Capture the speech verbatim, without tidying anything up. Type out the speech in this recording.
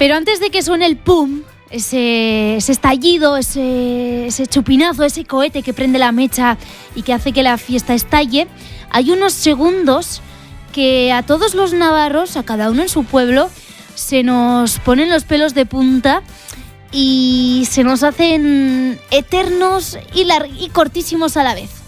Pero antes de que suene el pum, ese, ese estallido, ese, ese chupinazo, ese cohete que prende la mecha y que hace que la fiesta estalle, hay unos segundos que a todos los navarros, a cada uno en su pueblo, se nos ponen los pelos de punta y se nos hacen eternos y, lar- y cortísimos a la vez.